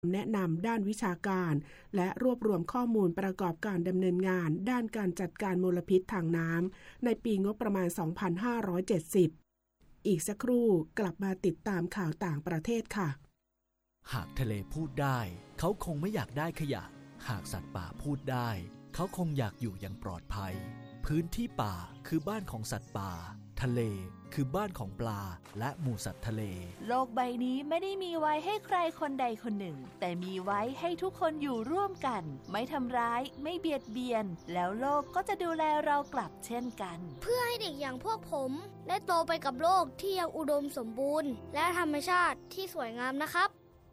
แนะนำด้านวิชาการและรวบรวมข้อมูลประกอบการดำเนินงานด้านการจัดการมลพิษทางน้ำในปีงบประมาณ 2570 อีกสักครู่กลับมาติดตามข่าวต่างประเทศค่ะหากทะเลพูดได้เขาคงไม่อยากได้ขยะหากสัตว์ป่าพูดได้เขาคงอยากอยู่อย่างปลอดภัยพื้นที่ป่าคือบ้านของสัตว์ป่าทะเลคือบ้านของปลาและหมู่สัตว์ทะเลโลกใบนี้ไม่ได้มีไว้ให้ใครคนใดคนหนึ่งแต่มีไว้ให้ทุกคนอยู่ร่วมกันไม่ทำร้ายไม่เบียดเบียนแล้วโลกก็จะดูแลเรากลับเช่นกันเพื่อให้เด็กอย่างพวกผมได้โตไปกับโลกที่ยังอุดมสมบูรณ์และธรรมชาติที่สวยงามนะครับ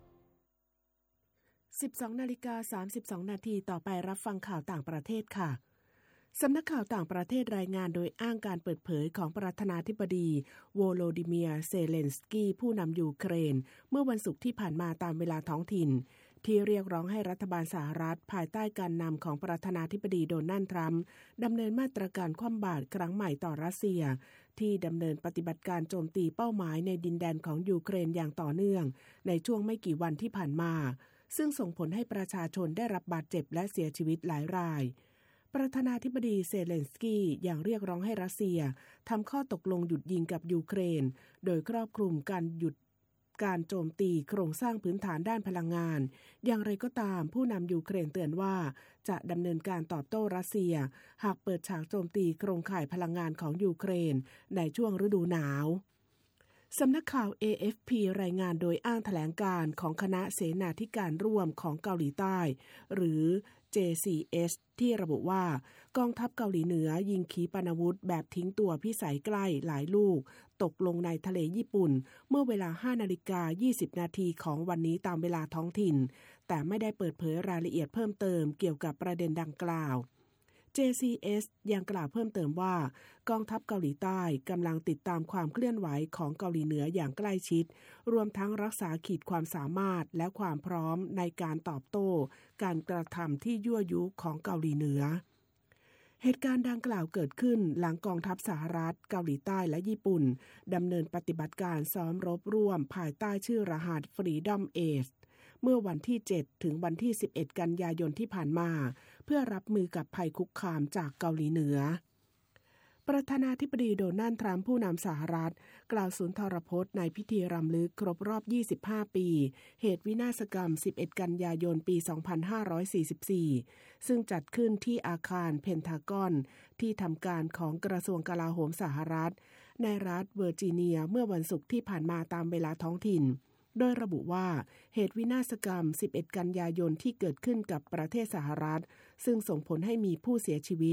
12:32 นาทีต่อไปรับฟังข่าวต่างประเทศค่ะสำนักข่าวต่างประเทศรายงานโดยอ้างการเปิดเผยของประธานาธิบดีโวโลดิเมียร์เซเลนสกี้ผู้นำยูเครนเมื่อวันศุกร์ที่ผ่านมาตามเวลาท้องถิ่นที่เรียกร้องให้รัฐบาลสหรัฐภายใต้การนำของประธานาธิบดีโดนัลด์ทรัมป์ดำเนินมาตรการคว่ำบาตรครั้งใหม่ต่อรัสเซียที่ดำเนินปฏิบัติการโจมตีเป้าหมายในดินแดนของยูเครนอย่างต่อเนื่องในช่วงไม่กี่วันที่ผ่านมาซึ่งส่งผลให้ประชาชนได้รับบาดเจ็บและเสียชีวิตหลายรายประธานาธิบดีเซเลนสกี้ยังเรียกร้องให้รัสเซียทำข้อตกลงหยุดยิงกับยูเครนโดยครอบคลุมการหยุดการโจมตีโครงสร้างพื้นฐานด้านพลังงานอย่างไรก็ตามผู้นำยูเครนเตือนว่าจะดำเนินการตอบโต้รัสเซียหากเปิดฉากโจมตีโครงข่ายพลังงานของยูเครนในช่วงฤดูหนาวสำนักข่าว AFP รายงานโดยอ้างแถลงการณ์ของคณะเสนาธิการร่วมของเกาหลีใต้หรือ JCS ที่ระบุว่ากองทัพเกาหลีเหนือยิงขีปนาวุธแบบทิ้งตัวพิสัยใกล้หลายลูกตกลงในทะเลญี่ปุ่นเมื่อเวลา 5:20 นาทีของวันนี้ตามเวลาท้องถิ่นแต่ไม่ได้เปิดเผยรายละเอียดเพิ่มเติมเกี่ยวกับประเด็นดังกล่าวJCS ยังกล่าวเพิ่มเติมว่ากองทัพเกาหลีใต้กำลังติดตามความเคลื่อนไหวของเกาหลีเหนืออย่างใกล้ชิดรวมทั้งรักษาขีดความสามารถและความพร้อมในการตอบโต้การกระทำที่ยั่วยุของเกาหลีเหนือเหตุการณ์ดังกล่าวเกิดขึ้นหลังกองทัพสหรัฐเกาหลีใต้และญี่ปุ่นดำเนินปฏิบัติการซ้อมรบร่วมภายใต้ชื่อรหัส Freedom Ageเมื่อวันที่ 7 ถึงวันที่ 11 กันยายนที่ผ่านมาเพื่อรับมือกับภัยคุกคามจากเกาหลีเหนือประธานาธิบดีโดนัลด์ทรัมป์ผู้นำสหรัฐกล่าวสุนทรพจน์ในพิธีรำลึกครบรอบ 25 ปีเหตุวินาศกรรม 11 กันยายน ปี 2544 ซึ่งจัดขึ้นที่อาคารเพนทากอนที่ทำการของกระทรวงกลาโหมสหรัฐในรัฐเวอร์จิเนียเมื่อวันศุกร์ที่ผ่านมาตามเวลาท้องถิ่นโดยระบุว่าเหตุวินาศกรรม 11 กันยายนที่เกิดขึ้นกับประเทศสหรัฐซึ่งส่งผลให้มีผู้เสียชีวิต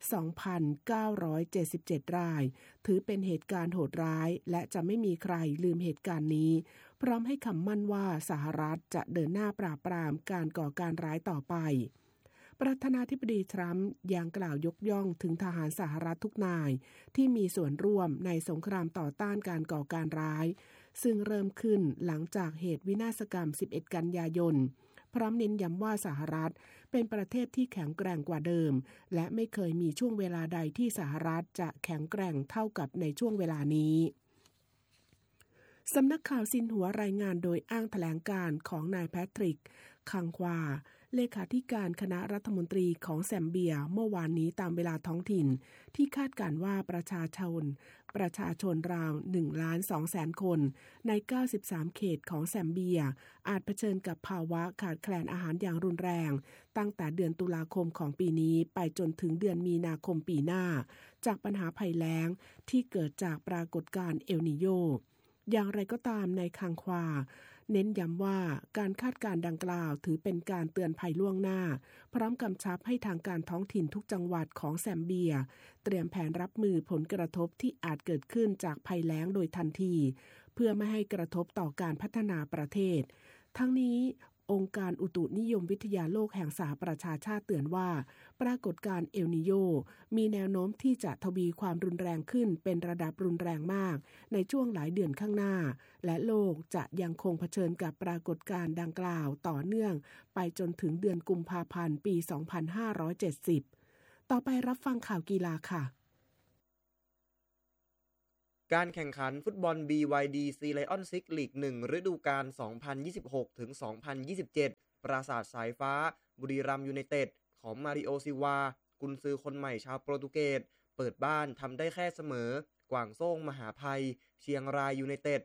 2,977 รายถือเป็นเหตุการณ์โหดร้ายและจะไม่มีใครลืมเหตุการณ์นี้พร้อมให้คำมั่นว่าสหรัฐจะเดินหน้าปราบปรามการก่อการร้ายต่อไปประธานาธิบดีทรัมป์ยังกล่าวยกย่องถึงทหารสหรัฐทุกนายที่มีส่วนร่วมในสงครามต่อต้านการก่อการร้ายซึ่งเริ่มขึ้นหลังจากเหตุวินาศกรรม 11 กันยายนพร้อมเน้นย้ำว่าสหรัฐเป็นประเทศที่แข็งแกร่งกว่าเดิมและไม่เคยมีช่วงเวลาใดที่สหรัฐจะแข็งแกร่งเท่ากับในช่วงเวลานี้สำนักข่าวซินหัวรายงานโดยอ้างแถลงการณ์ของนายแพทริกคังควาเลขาธิการคณะรัฐมนตรีของแซมเบียเมื่อวานนี้ตามเวลาท้องถิ่นที่คาดการณ์ว่าประชาชนราว 1,200,000 คนใน 93 เขตของแซมเบียอาจเผชิญกับภาวะขาดแคลนอาหารอย่างรุนแรงตั้งแต่เดือนตุลาคมของปีนี้ไปจนถึงเดือนมีนาคมปีหน้าจากปัญหาภัยแล้งที่เกิดจากปรากฏการณ์เอลนีโญอย่างไรก็ตามในคังควาเน้นย้ำว่าการคาดการณ์ดังกล่าวถือเป็นการเตือนภัยล่วงหน้าพร้อมกำชับให้ทางการท้องถิ่นทุกจังหวัดของแซมเบียเตรียมแผนรับมือผลกระทบที่อาจเกิดขึ้นจากภัยแล้งโดยทันทีเพื่อไม่ให้กระทบต่อการพัฒนาประเทศทั้งนี้องค์การอุตุนิยมวิทยาโลกแห่งสหประชาชาติเตือนว่าปรากฏการณ์เอลนีโญมีแนวโน้มที่จะทวีความรุนแรงขึ้นเป็นระดับรุนแรงมากในช่วงหลายเดือนข้างหน้าและโลกจะยังคงเผชิญกับปรากฏการณ์ดังกล่าวต่อเนื่องไปจนถึงเดือนกุมภาพันธ์ปี 2570 ต่อไปรับฟังข่าวกีฬาค่ะการแข่งขันฟุตบอล BYD Sea Lions 6 ลีก 1 ฤดูกาล 2026 ถึง 2027 ปราสาทสายฟ้าบุรีรัมย์ยูไนเต็ดของมาริโอซิลวากุนซือคนใหม่ชาวโปรตุเกสเปิดบ้านทำได้แค่เสมอกวางโซ่งมหาภัยเชียงรายยูไนเต็ด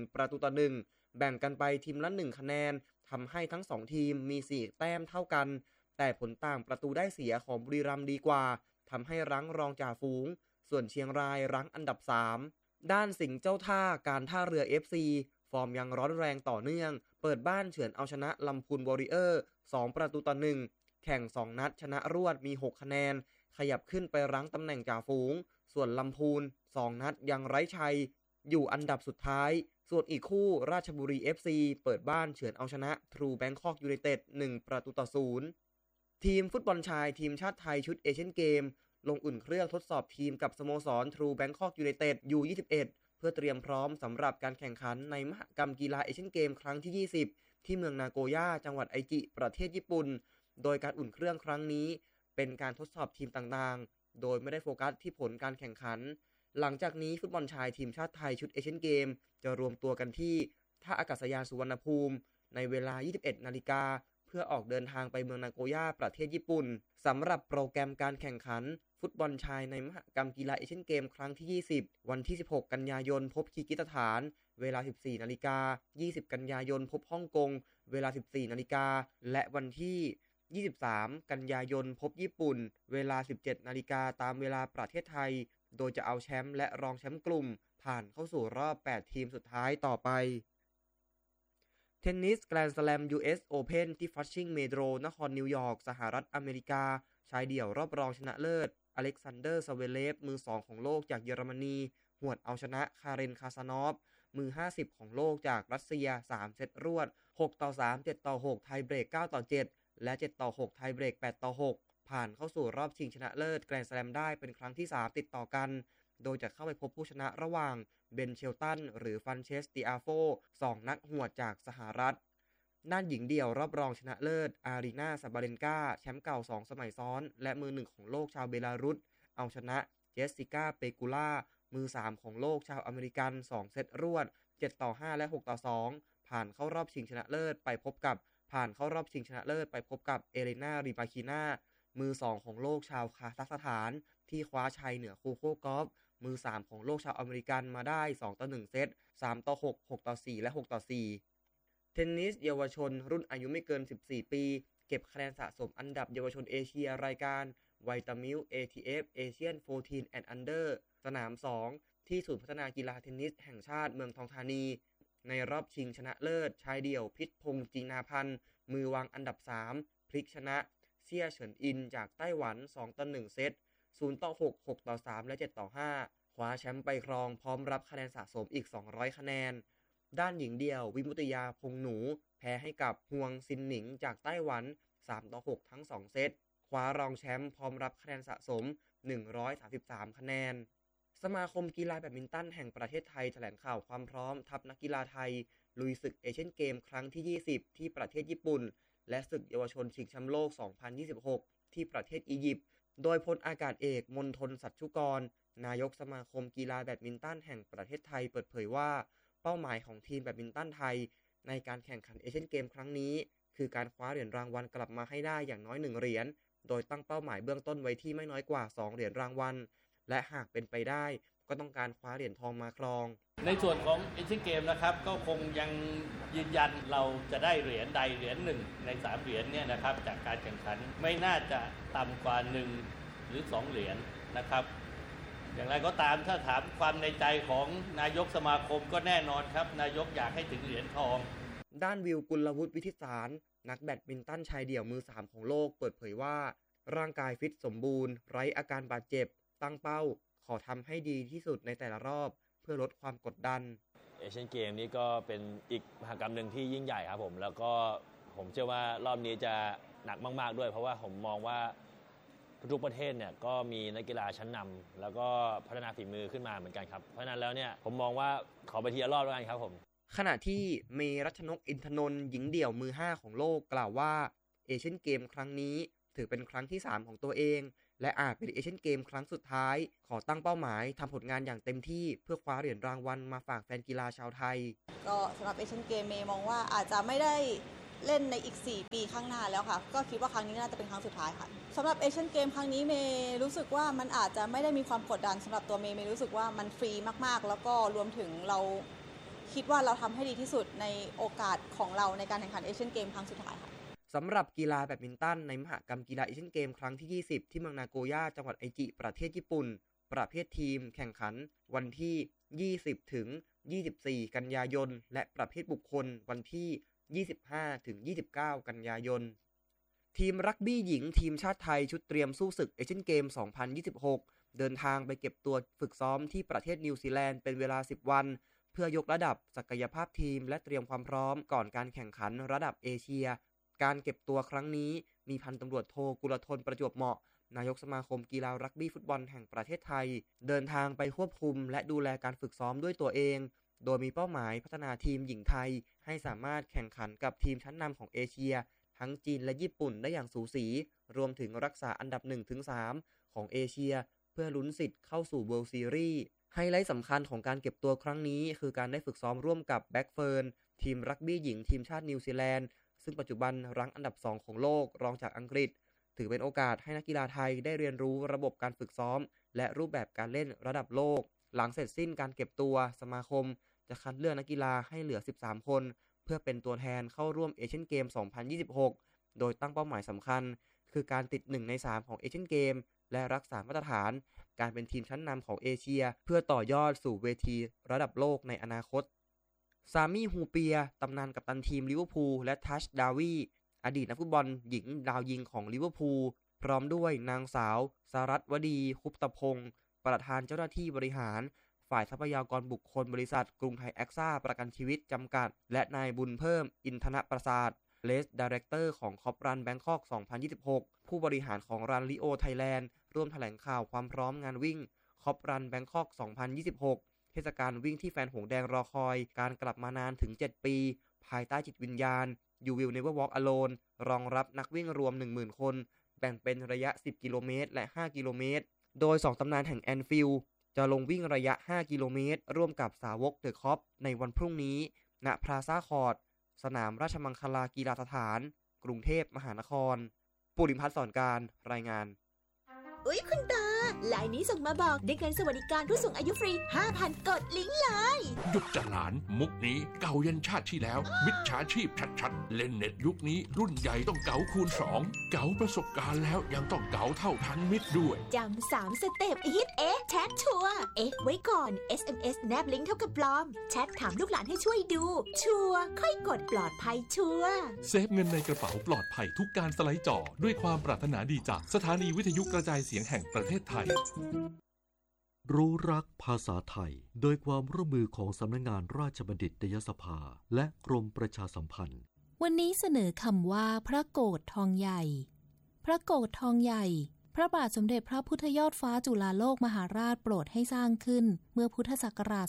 1-1แบ่งกันไปทีมละ1คะแนนทำให้ทั้ง2ทีมมี4แต้มเท่ากันแต่ผลต่างประตูได้เสียของบุรีรัมย์ดีกว่าทำให้รั้งรองจ่าฝูงส่วนเชียงรายรั้งอันดับ3ด้านสิงห์เจ้าท่าการท่าเรือ FC ฟอร์มยังร้อนแรงต่อเนื่องเปิดบ้านเฉือนเอาชนะลำพูนวอริเออร์2-1แข่ง2นัดชนะรวดมี6คะแนนขยับขึ้นไปรั้งตำแหน่งจ่าฝูงส่วนลำพูน2นัดยังไร้ชัยอยู่อันดับสุดท้ายส่วนอีกคู่ราชบุรี FC เปิดบ้านเฉือนเอาชนะทรูแบงคอกยูไนเต็ด1-0ทีมฟุตบอลชายทีมชาติไทยชุดเอเชียนเกมลงอุ่นเครื่องทดสอบทีมกับสโมสรทรูแบงคอกยูไนเต็ด U21 เพื่อเตรียมพร้อมสำหรับการแข่งขันในมหกรรมกีฬาเอเชียนเกมครั้งที่20ที่เมืองนาโกย่าจังหวัดไอจิประเทศญี่ปุ่นโดยการอุ่นเครื่องครั้งนี้เป็นการทดสอบทีมต่างๆโดยไม่ได้โฟกัสที่ผลการแข่งขันหลังจากนี้ฟุตบอลชายทีมชาติไทยชุดเอเชียนเกมจะรวมตัวกันที่ท่าอากาศยานสุวรรณภูมิในเวลา 21 นาฬิกาเพื่อออกเดินทางไปเมืองนาโกย่าประเทศญี่ปุ่นสำหรับโปรแกรมการแข่งขันฟุตบอลชายในมหกรรมกีฬาเอเชียนเกมครั้งที่20วันที่16กันยายนพบคีร์กิสถานเวลา 14 นาฬิกา20กันยายนพบฮ่องกงเวลา 14 นาฬิกาและวันที่23กันยายนพบญี่ปุ่นเวลา 17 นาฬิกาตามเวลาประเทศไทยโดยจะเอาแชมป์และรองแชมป์กลุ่มผ่านเข้าสู่รอบ8ทีมสุดท้ายต่อไปเทนนิสแกรนด์สแลม US Open ที่ฟัชชิงเมโดรนครนิวยอร์กสหรัฐอเมริกาชายเดี่ยวรอบรองชนะเลิศอเล็กซานเดอร์ซาเวเลฟมือ2ของโลกจากเยอรมนีหวดเอาชนะคาเรนคาซานอฟมือ50ของโลกจากรัสเซีย3เซตรวด 6-3 7-6 ไทยเบรก 9-7 และ 7-6 ไทยเบรก 8-6 ผ่านเข้าสู่รอบชิงชนะเลิศแกรนด์สแลมได้เป็นครั้งที่3ติดต่อกันโดยจะเข้าไปพบผู้ชนะระหว่างเบนเชลตันหรือฟันเชสติอาโฟ2นักหวดจากสหรัฐด้านหญิงเดี่ยวรอบรองชนะเลิศอารีนาซาบาเลนกาแชมป์เก่า2สมัยซ้อนและมือ1ของโลกชาวเบลารุสเอาชนะเจสสิก้าเปกูล่ามือ3ของโลกชาวอเมริกัน2เซตรวด 7-5 และ 6-2 ผ่านเข้ารอบชิงชนะเลิศไปพบกับเอเลนาริบาคินามือ2ของโลกชาวคาซัคสถานที่คว้าชัยเหนือคูโคกอฟมือ3ของโลกชาวอเมริกันมาได้ 2-1 เซต 3-6 6-4 และ 6-4 เทนนิสเยาวชนรุ่นอายุไม่เกิน14ปีเก็บคะแนนสะสมอันดับเยาวชนเอเชียรายการไวตามิล ATF Asian 14 and Under สนาม 2 ที่ศูนย์พัฒนากีฬาเทนนิสแห่งชาติเมืองทองธานีในรอบชิงชนะเลิศชายเดี่ยวพิษพงษ์จีนาพันธ์มือวางอันดับ3พลิกชนะเซี่ยเฉินอินจากไต้หวัน 2-1 เซต 0-6 6-3 และ 7-5 คว้าแชมป์ไปครองพร้อมรับคะแนนสะสมอีก200คะแนนด้านหญิงเดี่ยววิมุตยาพงหนูแพ้ให้กับฮวงซินหนิงจากไต้หวัน 3-6 ทั้ง2เซตคว้ารองแชมป์พร้อมรับคะแนนสะสม133คะแนนสมาคมกีฬาแบดมินตันแห่งประเทศไทยแถลงข่าวความพร้อมทัพนักกีฬาไทยลุยศึกเอเชียนเกมครั้งที่20ที่ประเทศญี่ปุ่นและศึกเยาวชนชิงแชมป์โลก2026ที่ประเทศอียิปต์โดยพลอากาศเอกมนทนสัชชุกรนายกสมาคมกีฬาแบดมินตันแห่งประเทศไทยเปิดเผยว่าเป้าหมายของทีมแบดมินตันไทยในการแข่งขันเอเชียนเกมครั้งนี้คือการคว้าเหรียญรางวัลกลับมาให้ได้อย่างน้อย1เหรียญโดยตั้งเป้าหมายเบื้องต้นไว้ที่ไม่น้อยกว่า2เหรียญรางวัลและหากเป็นไปได้ก็ต้องการคว้าเหรียญทองมาครองในส่วนของเอเชียนเกมนะครับก็คงยังยืนยันเราจะได้เหรียญใดเหรียญ1ใน3เหรียญเนี่ยนะครับจากการแข่งขันไม่น่าจะต่ำกว่า1หรือ2เหรียญนะครับอย่างไรก็ตามถ้าถามความในใจของนายกสมาคมก็แน่นอนครับนายกอยากให้ถึงเหรียญทองด้านวิวกุลวุฒิวิทิสารนักแบดมินตันชายเดี่ยวมือ3ของโลกเปิดเผยว่าร่างกายฟิตสมบูรณ์ไร้อาการบาดเจ็บตั้งเป้าขอทำให้ดีที่สุดในแต่ละรอบเพื่อลดความกดดันเอเชียนเกมนี้ก็เป็นอีกมหกรรมหนึ่งที่ยิ่งใหญ่ครับผมแล้วก็ผมเชื่อว่ารอบนี้จะหนักมากๆด้วยเพราะว่าผมมองว่าทุกประเทศเนี่ยก็มีนักกีฬาชั้นนำแล้วก็พัฒนาฝีมือขึ้นมาเหมือนกันครับเพราะฉะนั้นแล้วเนี่ยผมมองว่าขอไปทีละรอบแล้วกันครับผมขณะที่เมรัชนกอินทนนท์หญิงเดี่ยวมือ5ของโลกกล่าวว่าเอเชียนเกมครั้งนี้ถือเป็นครั้งที่3ของตัวเองและอาจเป็นเอเชียนเกมครั้งสุดท้ายขอตั้งเป้าหมายทำผลงานอย่างเต็มที่เพื่อคว้าเหรียญรางวัลมาฝากแฟนกีฬาชาวไทยก็สำหรับเอเชียนเกมเมย์มองว่าอาจจะไม่ได้เล่นในอีก4 ปีข้างหน้าแล้วค่ะก็คิดว่าครั้งนี้น่าจะเป็นครั้งสุดท้ายค่ะสำหรับเอเชียนเกมครั้งนี้เมย์รู้สึกว่ามันอาจจะไม่ได้มีความกดดันสำหรับตัวเมย์รู้สึกว่ามันฟรีมากๆแล้วก็รวมถึงเราคิดว่าเราทำให้ดีที่สุดในโอกาสของเราในการแข่งขันเอเชียนเกมครั้งสุดท้ายค่ะสำหรับกีฬาแบดมินตันในมหกรรมกีฬาเอเชียนเกมครั้งที่ 20 ที่เมืองนาโกย่าจังหวัดไอจิประเทศญี่ปุ่นประเภททีมแข่งขันวันที่ 20 ถึง 24 กันยายนและประเภทบุคคลวันที่ 25 ถึง 29 กันยายนทีมรักบี้หญิงทีมชาติไทยชุดเตรียมสู้ศึกเอเชียนเกม 2026 เดินทางไปเก็บตัวฝึกซ้อมที่ประเทศนิวซีแลนด์เป็นเวลา 10 วันเพื่อยกระดับศักยภาพทีมและเตรียมความพร้อมก่อนการแข่งขันระดับเอเชียการเก็บตัวครั้งนี้มีพันตำรวจโทกุลธนประจวบเหมาะนายกสมาคมกีฬารักบี้ฟุตบอลแห่งประเทศไทยเดินทางไปควบคุมและดูแลการฝึกซ้อมด้วยตัวเองโดยมีเป้าหมายพัฒนาทีมหญิงไทยให้สามารถแข่งขันกับทีมชั้นนำของเอเชียทั้งจีนและญี่ปุ่นได้อย่างสูสีรวมถึงรักษาอันดับ 1-3 ของเอเชียเพื่อลุ้นสิทธิ์เข้าสู่ World Series ไฮไลท์สำคัญของการเก็บตัวครั้งนี้คือการได้ฝึกซ้อมร่วมกับแบ็กเฟิร์นทีมรักบี้หญิงทีมชาตินิวซีแลนด์ซึ่งปัจจุบันรั้งอันดับ 2 ของโลกรองจากอังกฤษถือเป็นโอกาสให้นักกีฬาไทยได้เรียนรู้ระบบการฝึกซ้อมและรูปแบบการเล่นระดับโลกหลังเสร็จสิ้นการเก็บตัวสมาคมจะคัดเลือกนักกีฬาให้เหลือ13คนเพื่อเป็นตัวแทนเข้าร่วมเอเชียนเกม 2026 โดยตั้งเป้าหมายสำคัญคือการติด1 ใน 3ของเอเชียนเกมและรักษามาตรฐานการเป็นทีมชั้นนำของเอเชียเพื่อต่อยอดสู่เวทีระดับโลกในอนาคตซามี่ฮูเปียตำนานกัปตันทีมลิเวอร์พูลและทัชดาวีอดีตนักฟุตบอลหญิงดาวยิงของลิเวอร์พูลพร้อมด้วยนางสาวสรัตวดีคุปตพงศ์ประธานเจ้าหน้าที่บริหารฝ่ายทรัพยากรบุคคลบริษัทกรุงไทยแอ็กซ่าประกันชีวิตจำกัดและนายบุญเพิ่มอินทนประสาทเลสไดเรคเตอร์ของคอปรันแบงคอก 2026 ผู้บริหารของรันลิโอไทยแลนด์ร่วมแถลงข่าวความพร้อมงานวิ่งคอปรันแบงคอก 2026 เทศกาลวิ่งที่แฟนหงส์แดงรอคอยการกลับมานานถึง 7 ปีภายใต้จิตวิญญาณ You Will Never Walk Alone รองรับนักวิ่งรวม 10,000 คนแบ่งเป็นระยะ 10 กิโลเมตรและ 5 กิโลเมตรโดย 2 ตำนานแห่งแอนฟิลด์จะลงวิ่งระยะ 5 กิโลเมตรร่วมกับสาวกเดอะคอปในวันพรุ่งนี้ณพลาซ่าคอร์ตสนามราชมังคลากีฬาสถานกรุงเทพมหานครปุริพัฒน์สอนการรายงานอุ๊ยคุณตาไลน์นี้ส่งมาบอกได้เงินสวัสดิการผู้สูงอายุฟรี 5,000 กดลิงก์เลยหยุดจะหลานมุกนี้เก่ายันชาติที่แล้วมิจฉาชีพชัดๆเล่นเน็ตยุคนี้รุ่นใหญ่ต้องเก๋าคูณ2เก๋าประสบการณ์แล้วยังต้องเก๋าเท่าทันมิตรด้วยจำ3 สเต็ปฮิตแชทชัวร์ไว้ก่อน SMS แนบลิงก์เท่ากับปลอมแชทถามลูกหลานให้ช่วยดูชัวร์ค่อยกดปลอดภัยชัวร์เซฟเงินในกระเป๋าปลอดภัยทุกการสไลด์จอด้วยความปรารถนาดีจากสถานีวิทยุกระจายเสียงแห่งประเทศไทยรู้รักภาษาไทยโดยความร่วมมือของสำนักงานราชบัณฑิตยสภาและกรมประชาสัมพันธ์วันนี้เสนอคำว่าพระโกฐทองใหญ่พระโกฐทองใหญ่พระบาทสมเด็จพระพุทธยอดฟ้าจุฬาโลกมหาราชโปรดให้สร้างขึ้นเมื่อพุทธศักราช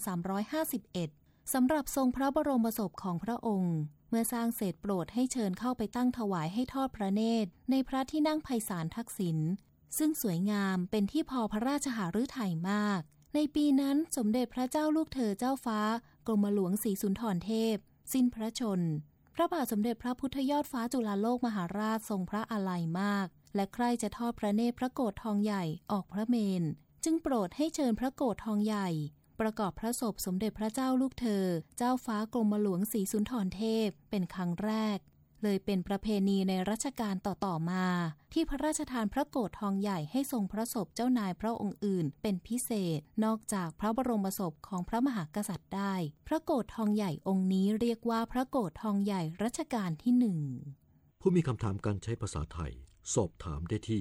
2351 สำหรับทรงพระบรมศพของพระองค์เมื่อสร้างเสร็จโปรดให้เชิญเข้าไปตั้งถวายให้ทอดพระเนตรในพระที่นั่งไพศาลทักษิณซึ่งสวยงามเป็นที่พอพระราชหฤทัยมากในปีนั้นสมเด็จพระเจ้าลูกเธอเจ้าฟ้ากรมหลวงศรีสุนทรเทพสิ้นพระชนพระบาทสมเด็จพระพุทธยอดฟ้าจุฬาโลกมหาราชทรงพระอาลัยมากและใคร่จะทอดพระเนตรพระโกฐทองใหญ่ออกพระเมรุจึงโปรดให้เชิญพระโกฐทองใหญ่ประกอบพระศพสมเด็จพระเจ้าลูกเธอเจ้าฟ้ากรมหลวงศรีสุนทรเทพเป็นครั้งแรกเลยเป็นประเพณีในรัชกาลต่อๆมาที่พระราชทานพระโกฐทองใหญ่ให้ทรงพระศพเจ้านายพระองค์อื่นเป็นพิเศษนอกจากพระบรมศพของพระมหากษัตริย์ได้พระโกฐทองใหญ่องค์นี้เรียกว่าพระโกฐทองใหญ่รัชกาลที่1 ผู้มีคำถามการใช้ภาษาไทยสอบถามได้ที่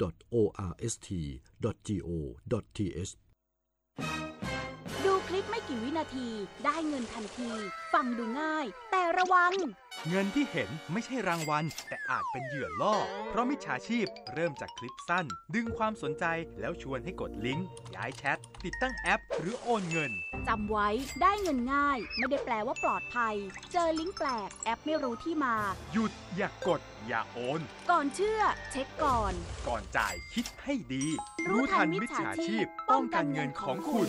www.orst.go.th ดูคลิปไม่กี่กี่วินาทีได้เงินทันทีฟังดูง่ายแต่ระวังเงินที่เห็นไม่ใช่รางวัลแต่อาจเป็นเหยื่อล่อเพราะมิจฉาชีพเริ่มจากคลิปสั้นดึงความสนใจแล้วชวนให้กดลิงก์ย้ายแชทติดตั้งแอปหรือโอนเงินจำไว้ได้เงินง่ายไม่ได้แปลว่าปลอดภัยเจอลิงก์แปลกแอปไม่รู้ที่มาหยุดอย่ากดอย่าโอนก่อนเชื่อเช็คก่อนจ่ายคิดให้ดีรู้ทันมิจฉาชีพป้องกันเงินของคุณ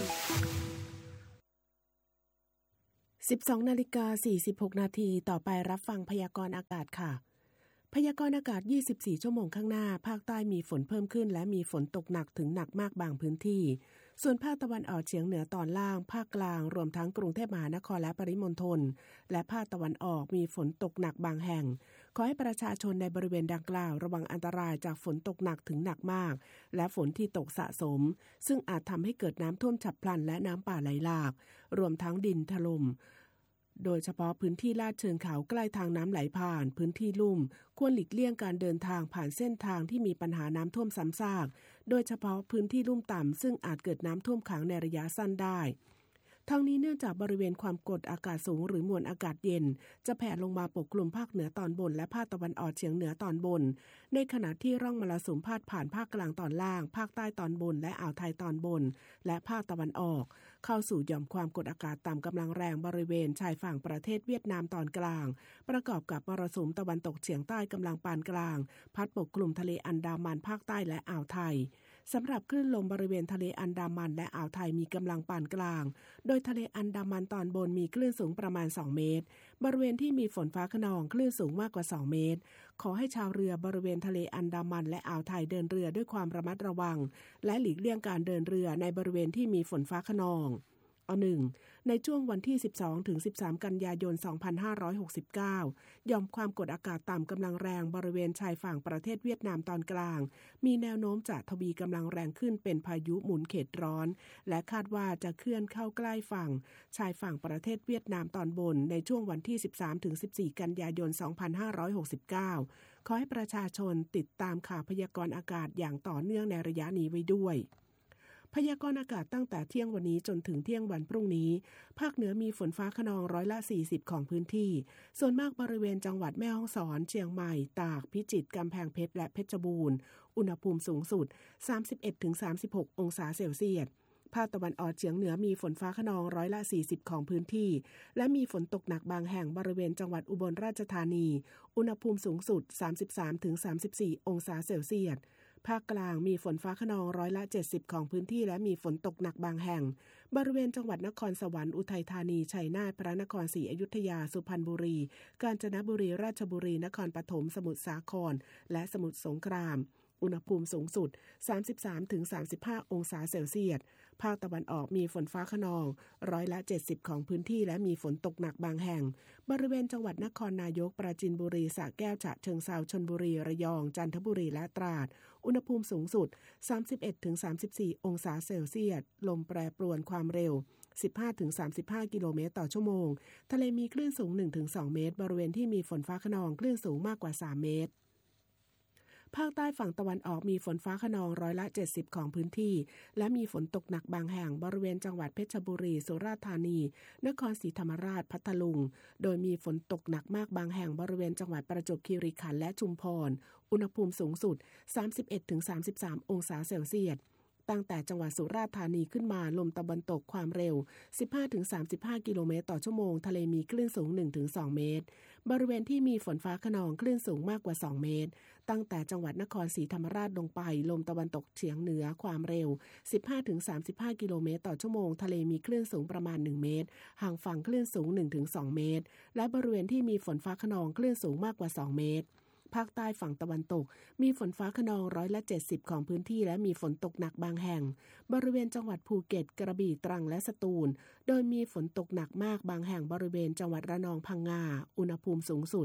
12:46 นาทีต่อไปรับฟังพยากรณ์อากาศค่ะพยากรณ์อากาศ24ชั่วโมงข้างหน้าภาคใต้มีฝนเพิ่มขึ้นและมีฝนตกหนักถึงหนักมากบางพื้นที่ส่วนภาคตะวันออกเฉียงเหนือตอนล่างภาคกลางรวมทั้งกรุงเทพมหานครและปริมณฑลและภาคตะวันออกมีฝนตกหนักบางแห่งขอให้ประชาชนในบริเวณดังกล่าวระวังอันตรายจากฝนตกหนักถึงหนักมากและฝนที่ตกสะสมซึ่งอาจทำให้เกิดน้ำท่วมฉับพลันและน้ำป่าไหลหลากรวมทั้งดินถล่มโดยเฉพาะพื้นที่ลาดเชิงเขาใกล้ทางน้ำไหลผ่านพื้นที่ลุ่มควรหลีกเลี่ยงการเดินทางผ่านเส้นทางที่มีปัญหาน้ำท่วมซ้ำซากโดยเฉพาะพื้นที่ลุ่มต่ำซึ่งอาจเกิดน้ำท่วมขังในระยะสั้นได้ทั้งนี้เนื่องจากบริเวณความกดอากาศสูงหรือมวลอากาศเย็นจะแผ่ลงมาปกคลุมภาคเหนือตอนบนและภาคตะวันออกเฉียงเหนือตอนบนในขณะที่ร่องมรสุมพาดผ่านภาคกลางตอนล่างภาคใต้ตอนบนและอ่าวไทยตอนบนและภาคตะวันออกเข้าสู่หย่อมความกดอากาศต่ำกำลังแรงบริเวณชายฝั่งประเทศเวียดนามตอนกลางประกอบกับมรสุมตะวันตกเฉียงใต้กำลังปานกลางพัดปกคลุมทะเลอันดามันภาคใต้และอ่าวไทยสำหรับคลื่นลมบริเวณทะเลอันดามันและอ่าวไทยมีกำลังปานกลางโดยทะเลอันดามันตอนบนมีคลื่นสูงประมาณ2เมตรบริเวณที่มีฝนฟ้าคะนองคลื่นสูงมากกว่า2เมตรขอให้ชาวเรือบริเวณทะเลอันดามันและอ่าวไทยเดินเรือด้วยความระมัดระวังและหลีกเลี่ยงการเดินเรือในบริเวณที่มีฝนฟ้าคะนอง1ในช่วงวันที่ 12-13 กันยายน 2569 หย่อมความกดอากาศต่ำกำลังแรงบริเวณชายฝั่งประเทศเวียดนามตอนกลางมีแนวโน้มจะทวีกำลังแรงขึ้นเป็นพายุหมุนเขตร้อนและคาดว่าจะเคลื่อนเข้าใกล้ฝั่งชายฝั่งประเทศเวียดนามตอนบนในช่วงวันที่ 13-14 กันยายน 2569 ขอให้ประชาชนติดตามข่าวพยากรณ์อากาศอย่างต่อเนื่องในระยะนี้ไว้ด้วยพยากรณ์อากาศตั้งแต่เที่ยงวันนี้จนถึงเที่ยงวันพรุ่งนี้ภาคเหนือมีฝนฟ้าคะนอง40%ของพื้นที่ส่วนมากบริเวณจังหวัดแม่ฮ่องสอนเชียงใหม่ตากพิจิตรกำแพงเพชรและเพชรบูรณ์อุณหภูมิสูงสุด 31-36 องศาเซลเซียสภาคตะวันออกเฉียงเหนือมีฝนฟ้าคะนอง40%ของพื้นที่และมีฝนตกหนักบางแห่งบริเวณจังหวัดอุบลราชธานีอุณหภูมิสูงสุด 33-34 องศาเซลเซียสภาคกลางมีฝนฟ้าคะนอง70%ของพื้นที่และมีฝนตกหนักบางแห่งบริเวณจังหวัดนครสวรรค์อุทัยธานีชัยนาทพระนครศรีอยุธยาสุพรรณบุรีกาญจนบุรีราชบุรีนครปฐมสมุทรสาครและสมุทรสงครามอุณหภูมิสูงสุด 33-35 องศาเซลเซียสภาคตะวันออกมีฝนฟ้าคะนอง70%ของพื้นที่และมีฝนตกหนักบางแห่งบริเวณจังหวัดนครนายกปราจีนบุรีสระแก้วฉะเชิงเทราชลบุรีระยองจันทบุรีและตราดอุณหภูมิสูงสุด 31-34 องศาเซลเซียสลมแปรปรวนความเร็ว 15-35 กิโลเมตรต่อชั่วโมงทะเลมีคลื่นสูง 1-2 เมตรบริเวณที่มีฝนฟ้าคะนองคลื่นสูงมากกว่า3เมตรภาคใต้ฝั่งตะวันออกมีฝนฟ้าคะนอง70%ของพื้นที่และมีฝนตกหนักบางแห่งบริเวณจังหวัดเพชรบุรีสุราษฎร์ธานีนครศรีธรรมราชพัทลุงโดยมีฝนตกหนักมากบางแห่งบริเวณจังหวัดประจวบคีรีขันธ์และชุมพรอุณหภูมิสูงสุด 31-33 องศาเซลเซียสตั้งแต่จังหวัดสุราษฎร์ธานีขึ้นมาลมตะวันตกความเร็ว 15-35 กิโลเมตรต่อชั่วโมงทะเลมีคลื่นสูง 1-2 เมตรบริเวณที่มีฝนฟ้าคะนองคลื่นสูงมากกว่า2เมตรตั้งแต่จังหวัดนครศรีธรรมราชลงไปลมตะวันตกเฉียงเหนือความเร็ว 15-35 กิโลเมตรต่อชั่วโมงทะเลมีคลื่นสูงประมาณ1เมตรห่างฝั่งคลื่นสูง 1-2 เมตรและบริเวณที่มีฝนฟ้าคะนองคลื่นสูงมากกว่า2เมตรภาคใต้ฝั่งตะวันตกมีฝนฟ้าคะนอง70%ของพื้นที่และมีฝนตกหนักบางแห่งบริเวณจังหวัดภูเก็ตกระบี่ตรังและสตูลโดยมีฝนตกหนักมากบางแห่งบริเวณจังหวัดระนองพังงาอุณหภูมิสูงสุด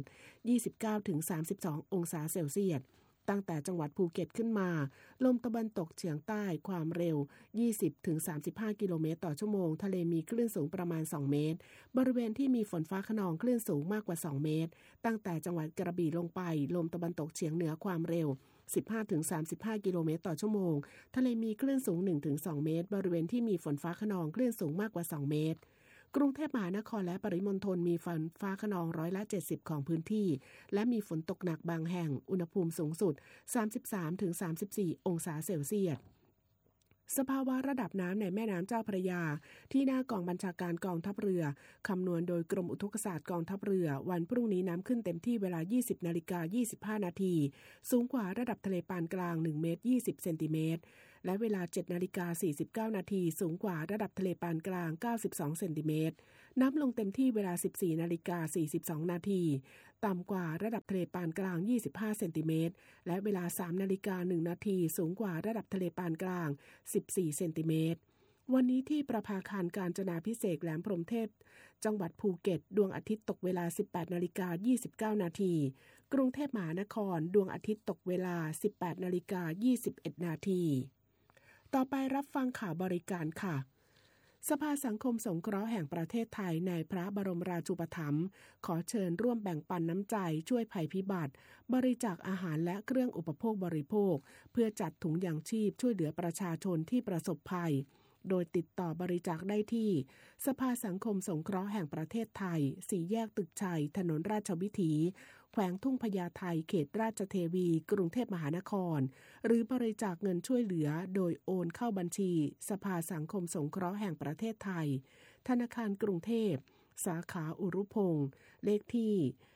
29-32 องศาเซลเซียสตั้งแต่จังหวัดภูเก็ตขึ้นมาลมตะวันตกเฉียงใต้ความเร็ว 20-35 กิโลเมตรต่อชั่วโมงทะเลมีคลื่นสูงประมาณ2เมตรบริเวณที่มีฝนฟ้าคะนองคลื่นสูงมากกว่า2เมตรตั้งแต่จังหวัดกระบี่ลงไปลมตะวันตกเฉียงเหนือความเร็ว 15-35 กิโลเมตรต่อชั่วโมงทะเลมีคลื่นสูง 1-2 เมตรบริเวณที่มีฝนฟ้าคะนองคลื่นสูงมากกว่า2เมตรกรุงเทพมหานครและปริมณฑลมีฝนฟ้าคะนอง70%ของพื้นที่และมีฝนตกหนักบางแห่งอุณหภูมิสูงสุด 33-34 องศาเซลเซียสสภาวะระดับน้ำในแม่น้ำเจ้าพระยาที่หน้ากองบัญชาการกองทัพเรือคำนวณโดยกรมอุทกศาสตร์กองทัพเรือวันพรุ่งนี้น้ำขึ้นเต็มที่เวลา 20:25 นาทีสูงกว่าระดับทะเลปานกลาง1 เมตร 20 เซนติเมตรและเวลา 7:49 นาทีสูงกว่าระดับทะเลปานกลาง92 เซนติเมตรน้ำลงเต็มที่เวลา 14:42 นาทีต่ำกว่าระดับทะเลปานกลาง25 เซนติเมตรและเวลา 3:01 นาทีสูงกว่าระดับทะเลปานกลาง14 เซนติเมตรวันนี้ที่ประภาคารกาญจนาภิเษกแหลมพรหมเทพจังหวัดภูเก็ตดวงอาทิตย์ตกเวลา 18:29 นาทีกรุงเทพมหานครดวงอาทิตย์ตกเวลา 18:21 นาทีต่อไปรับฟังข่าวบริการค่ะสภาสังคมสงเคราะห์แห่งประเทศไทยในพระบรมราชูปถัมภ์ขอเชิญร่วมแบ่งปันน้ำใจช่วยภัยพิบัติบริจาคอาหารและเครื่องอุปโภคบริโภคเพื่อจัดถุงยางชีพช่วยเหลือประชาชนที่ประสบภัยโดยติดต่อบริจาคได้ที่สภาสังคมสงเคราะห์แห่งประเทศไทย4 แยกตึกชัยถนนราชวิถีแขวงทุ่งพญาไทเขตราชเทวีกรุงเทพมหานครหรือบริจาคเงินช่วยเหลือโดยโอนเข้าบัญชีสภาสังคมสงเคราะห์แห่งประเทศไทยธนาคารกรุงเทพสาขาอุรุพงษ์เลขที่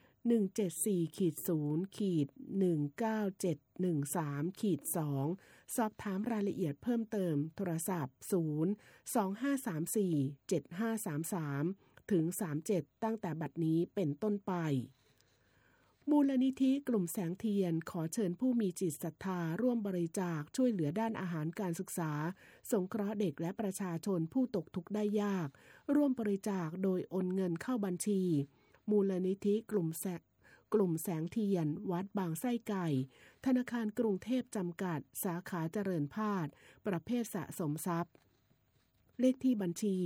174-0-19713-2สอบถามรายละเอียดเพิ่มเติมโทรศัพท์025347533ถึง37ตั้งแต่บัดนี้เป็นต้นไปมูลนิธิกลุ่มแสงเทียนขอเชิญผู้มีจิตศรัทธาร่วมบริจาคช่วยเหลือด้านอาหารการศึกษาสงเคราะห์เด็กและประชาชนผู้ตกทุกข์ได้ยากร่วมบริจาคโดยโอนเงินเข้าบัญชีมูลนิธิกลุ่มแสงเทียนวัดบางไส้ไก่ธนาคารกรุงเทพจำกัดสาขาเจริญพาทย์ประเภทสะสมทรัพย์เลขที่บัญชี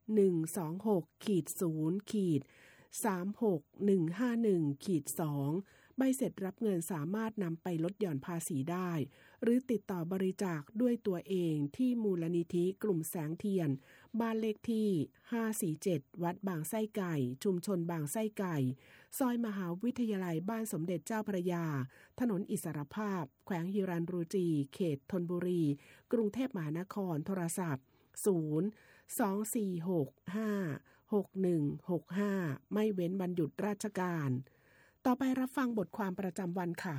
126-0-36151-2ใบเสร็จรับเงินสามารถนำไปลดหย่อนภาษีได้หรือติดต่อบริจาคด้วยตัวเองที่มูลนิธิกลุ่มแสงเทียนบ้านเลขที่547วัดบางไส้ไก่ชุมชนบางไส้ไก่ซอยมหาวิทยาลัยบ้านสมเด็จเจ้าพระยาถนนอิสรภาพแขวงฮิรัญรูจีเขตธนบุรีกรุงเทพมหานครโทรศัพท์024656165ไม่เว้นวันหยุดราชการต่อไปรับฟังบทความประจำวันค่ะ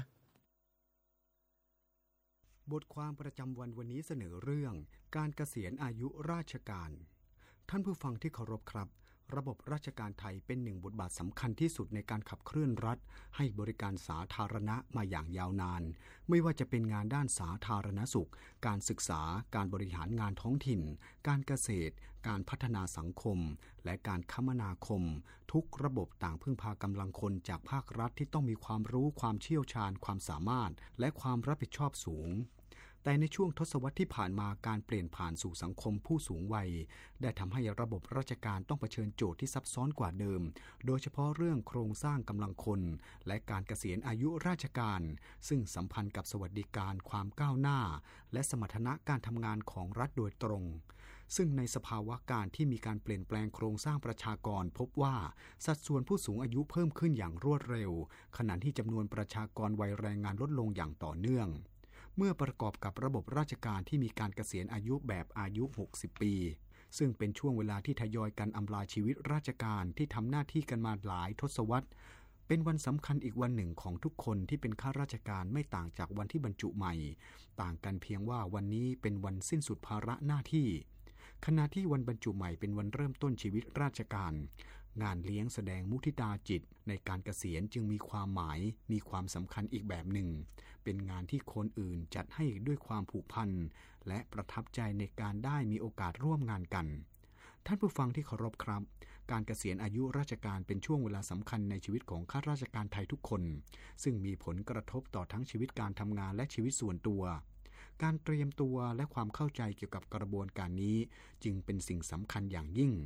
บทความประจำวันวันนี้เสนอเรื่องการเกษียณอายุราชการท่านผู้ฟังที่เคารพครับระบบราชการไทยเป็นหนึ่งบทบาทสำคัญที่สุดในการขับเคลื่อนรัฐให้บริการสาธารณะมาอย่างยาวนานไม่ว่าจะเป็นงานด้านสาธารณสุขการศึกษาการบริหารงานท้องถิ่นการเกษตรการพัฒนาสังคมและการคมนาคมทุกระบบต่างพึ่งพากำลังคนจากภาครัฐที่ต้องมีความรู้ความเชี่ยวชาญความสามารถและความรับผิดชอบสูงแต่ในช่วงทศวรรษที่ผ่านมาการเปลี่ยนผ่านสู่สังคมผู้สูงวัยได้ทำให้ระบบราชการต้องเผชิญโจทย์ที่ซับซ้อนกว่าเดิมโดยเฉพาะเรื่องโครงสร้างกำลังคนและการเกษียณอายุราชการซึ่งสัมพันธ์กับสวัสดิการความก้าวหน้าและสมรรถนะการทำงานของรัฐโดยตรงซึ่งในสภาวะการที่มีการเปลี่ยนแปลงโครงสร้างประชากรพบว่าสัดส่วนผู้สูงอายุเพิ่มขึ้นอย่างรวดเร็วขณะที่จำนวนประชากรวัยแรงงานลดลงอย่างต่อเนื่องเมื่อประกอบกับระบบราชการที่มีการเกษียณอายุแบบอายุ60ปีซึ่งเป็นช่วงเวลาที่ทยอยกันอำลาชีวิตราชการที่ทำหน้าที่กันมาหลายทศวรรษเป็นวันสำคัญอีกวันหนึ่งของทุกคนที่เป็นข้าราชการไม่ต่างจากวันที่บรรจุใหม่ต่างกันเพียงว่าวันนี้เป็นวันสิ้นสุดภาระหน้าที่ขณะที่วันบรรจุใหม่เป็นวันเริ่มต้นชีวิตราชการงานเลี้ยงแสดงมุทิตาจิตในการเกษียณจึงมีความหมายมีความสำคัญอีกแบบหนึ่งเป็นงานที่คนอื่นจัดให้ด้วยความผูกพันและประทับใจในการได้มีโอกาสร่วมงานกันท่านผู้ฟังที่เคารพครับการเกษียณอายุราชการเป็นช่วงเวลาสำคัญในชีวิตของข้าราชการไทยทุกคนซึ่งมีผลกระทบต่อทั้งชีวิตการทำงานและชีวิตส่วนตัวการเตรียมตัวและความเข้าใจเกี่ยวกับกระบวนการนี้จึงเป็นสิ่งสำคัญอย่างยิ่ง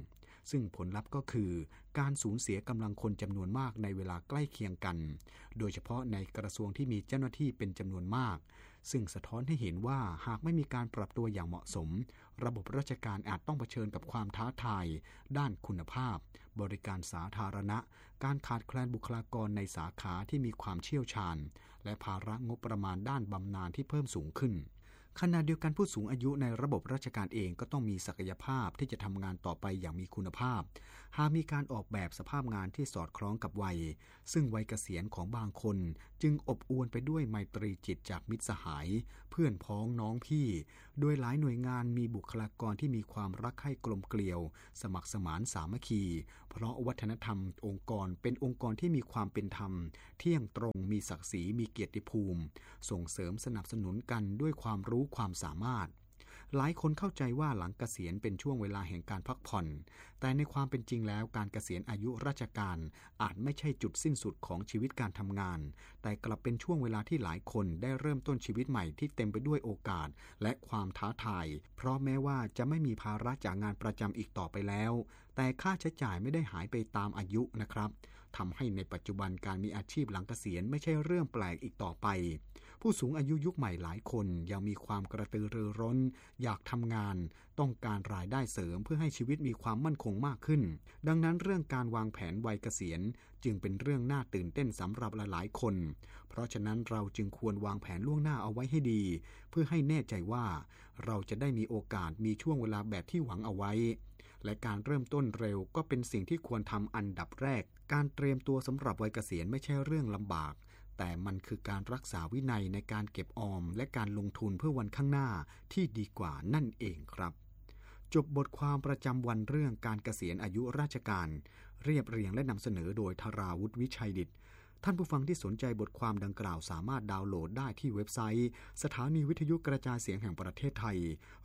ซึ่งผลลัพธ์ก็คือการสูญเสียกำลังคนจำนวนมากในเวลาใกล้เคียงกันโดยเฉพาะในกระทรวงที่มีเจ้าหน้าที่เป็นจำนวนมากซึ่งสะท้อนให้เห็นว่าหากไม่มีการปรับตัวอย่างเหมาะสมระบบราชการอาจต้องเผชิญกับความท้าทายด้านคุณภาพบริการสาธารณะการขาดแคลนบุคลากรในสาขาที่มีความเชี่ยวชาญและภาระงบประมาณด้านบำนาญที่เพิ่มสูงขึ้นขณะเดียวกันผู้สูงอายุในระบบราชการเองก็ต้องมีศักยภาพที่จะทำงานต่อไปอย่างมีคุณภาพหากมีการออกแบบสภาพงานที่สอดคล้องกับวัยซึ่งวัยเกษียณของบางคนจึงอบอวลไปด้วยไมตรีจิตจากมิตรสหายเพื่อนพ้องน้องพี่โดยหลายหน่วยงานมีบุคลากรที่มีความรักใคร่กลมเกลียวสมัครสมานสามัคคีเพราะวัฒนธรรมองค์กรเป็นองค์กรที่มีความเป็นธรรมเที่ยงตรงมีศักดิ์ศรีมีเกียรติภูมิส่งเสริมสนับสนุนกันด้วยความรู้ความสามารถหลายคนเข้าใจว่าหลังเกษียณเป็นช่วงเวลาแห่งการพักผ่อนแต่ในความเป็นจริงแล้วการเกษียณอายุราชการอาจไม่ใช่จุดสิ้นสุดของชีวิตการทำงานแต่กลับเป็นช่วงเวลาที่หลายคนได้เริ่มต้นชีวิตใหม่ที่เต็มไปด้วยโอกาสและความท้าทายเพราะแม้ว่าจะไม่มีภาระจากงานประจำอีกต่อไปแล้วแต่ค่าใช้จ่ายไม่ได้หายไปตามอายุนะครับทำให้ในปัจจุบันการมีอาชีพหลังเกษียณไม่ใช่เรื่องแปลกอีกต่อไปผู้สูงอายุยุคใหม่หลายคนยังมีความกระตือรือร้นอยากทำงานต้องการรายได้เสริมเพื่อให้ชีวิตมีความมั่นคงมากขึ้นดังนั้นเรื่องการวางแผนวัยเกษียณจึงเป็นเรื่องน่าตื่นเต้นสำหรับหลายๆคนเพราะฉะนั้นเราจึงควรวางแผนล่วงหน้าเอาไว้ให้ดีเพื่อให้แน่ใจว่าเราจะได้มีโอกาสมีช่วงเวลาแบบที่หวังเอาไว้และการเริ่มต้นเร็วก็เป็นสิ่งที่ควรทำอันดับแรกการเตรียมตัวสำหรับวัยเกษียณไม่ใช่เรื่องลำบากแต่มันคือการรักษาวินัยในการเก็บออมและการลงทุนเพื่อวันข้างหน้าที่ดีกว่านั่นเองครับจบบทความประจำวันเรื่องการเกษียณอายุราชการเรียบเรียงและนำเสนอโดยธราวุฒิวิชัยดิษฐ์ท่านผู้ฟังที่สนใจบทความดังกล่าวสามารถดาวน์โหลดได้ที่เว็บไซต์สถานีวิทยุกระจายเสียงแห่งประเทศไทย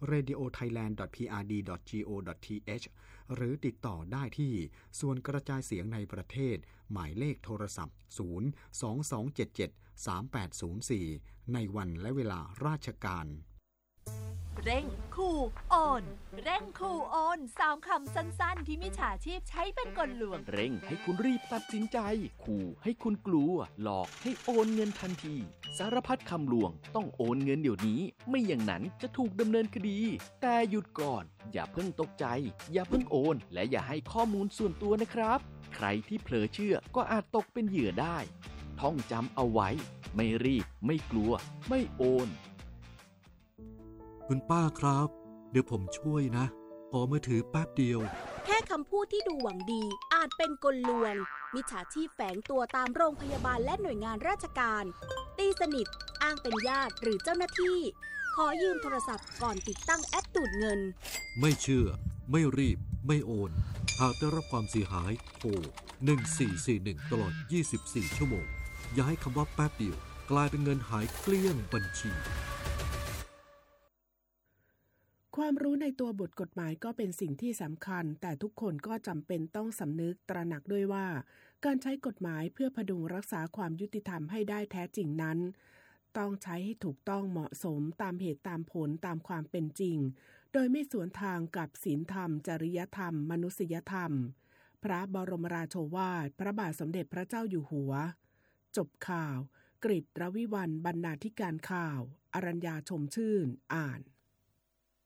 radiothailand.prd.go.th หรือติดต่อได้ที่ส่วนกระจายเสียงในประเทศหมายเลขโทรศัพท์ 022773804 ในวันและเวลาราชการเร่งขู่โอนเร่งขู่โอน3 คำสั้นๆที่มิจฉาชีพใช้เป็นกลลวงเร่งให้คุณรีบตัดสินใจขู่ให้คุณกลัวหลอกให้โอนเงินทันทีสารพัดคำลวงต้องโอนเงินเดี๋ยวนี้ไม่อย่างนั้นจะถูกดำเนินคดีแต่หยุดก่อนอย่าเพิ่งตกใจอย่าเพิ่งโอนและอย่าให้ข้อมูลส่วนตัวนะครับใครที่เผลอเชื่อก็อาจตกเป็นเหยื่อได้ท่องจำเอาไว้ไม่รีบไม่กลัวไม่โอนคุณป้าครับเดี๋ยวผมช่วยนะขอมือถือแป๊บเดียวแค่คำพูดที่ดูหวังดีอาจเป็นกลลวงมิจฉาชีพแฝงตัวตามโรงพยาบาลและหน่วยงานราชการตีสนิทอ้างเป็นญาติหรือเจ้าหน้าที่ขอยืมโทรศัพท์ก่อนติดตั้งแอปดูดเงินไม่เชื่อไม่รีบไม่โอนหากได้รับความเสียหายโทร1441ตลอด24ชั่วโมงอย่าให้คำว่าแป๊บเดียวกลายเป็นเงินหายเกลี้ยงบัญชีความรู้ในตัวบทกฎหมายก็เป็นสิ่งที่สำคัญแต่ทุกคนก็จำเป็นต้องสำนึกตระหนักด้วยว่าการใช้กฎหมายเพื่อพดุงรักษาความยุติธรรมให้ได้แท้จริงนั้นต้องใช้ให้ถูกต้องเหมาะสมตามเหตุตามผลตามความเป็นจริงโดยไม่สวนทางกับศีลธรรมจริยธรรมมนุษยธรรมพระบรมราโชวาทพระบาทสมเด็จพระเจ้าอยู่หัวจบข่าวกฤษ รวิวรรณ บรรณาธิการข่าวอรัญญาชมชื่นอ่าน